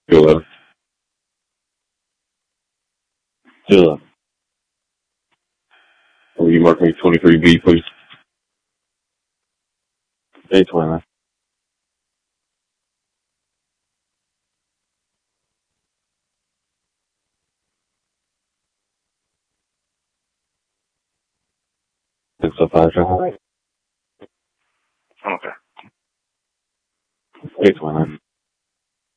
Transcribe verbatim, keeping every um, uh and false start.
two eleven. two eleven. Will you mark me twenty-three B, please? eight twenty-nine. six oh five, traffic. Okay. eight twenty-nine.